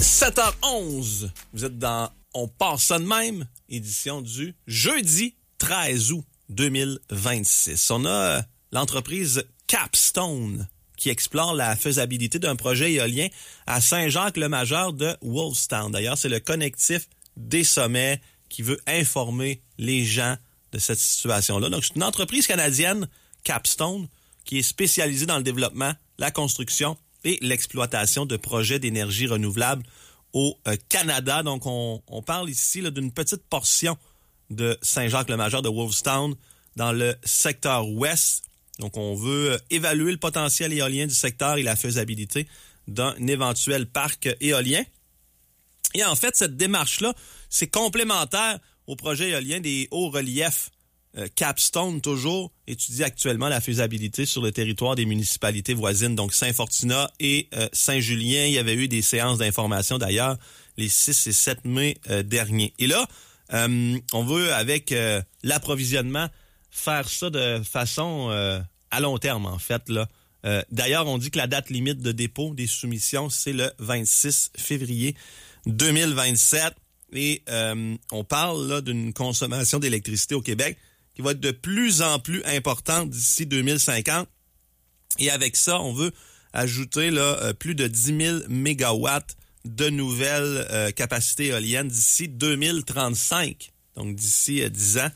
7h11, vous êtes dans On passe ça de même, édition du jeudi 13 août 2026. On a l'entreprise Capstone qui explore la faisabilité d'un projet éolien à Saint-Jacques-le-Major de Wolfstown. D'ailleurs, c'est le connectif des sommets qui veut informer les gens de cette situation-là. Donc, c'est une entreprise canadienne, Capstone, qui est spécialisée dans le développement, la construction et l'exploitation de projets d'énergie renouvelable au Canada. Donc, on parle ici là, d'une petite portion de Saint-Jacques-le-Major de Wolfstown dans le secteur ouest. Donc, on veut évaluer le potentiel éolien du secteur et la faisabilité d'un éventuel parc éolien. Et en fait, cette démarche-là, c'est complémentaire au projet éolien des hauts reliefs. Capstone, toujours, étudie actuellement la faisabilité sur le territoire des municipalités voisines, donc Saint-Fortuna et Saint-Julien. Il y avait eu des séances d'information, d'ailleurs, les 6 et 7 mai derniers. Et là, on veut, avec l'approvisionnement, faire ça de façon à long terme, en fait. Là. D'ailleurs, on dit que la date limite de dépôt des soumissions, c'est le 26 février 2027. Et on parle là d'une consommation d'électricité au Québec qui va être de plus en plus importante d'ici 2050. Et avec ça, on veut ajouter là plus de 10 000 mégawatts de nouvelles capacités éoliennes d'ici 2035. Donc, d'ici 10 ans.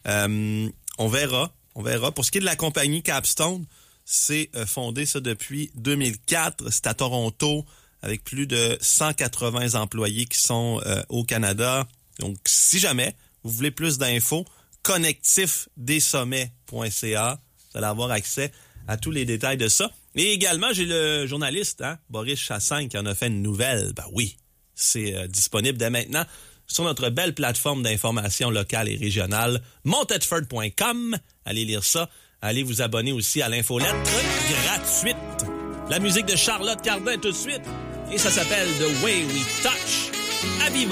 On verra. Pour ce qui est de la compagnie Capstone, c'est fondé ça depuis 2004. C'est à Toronto, avec plus de 180 employés qui sont au Canada. Donc, si jamais vous voulez plus d'infos, connectifdessommets.ca. Vous allez avoir accès à tous les détails de ça. Et également, j'ai le journaliste Boris Chassagne qui en a fait une nouvelle. Ben oui, c'est disponible dès maintenant sur notre belle plateforme d'information locale et régionale, montedford.com. Allez lire ça. Allez vous abonner aussi à l'infolettre gratuite. La musique de Charlotte Cardin tout de suite. Et ça s'appelle The Way We Touch. À vivre.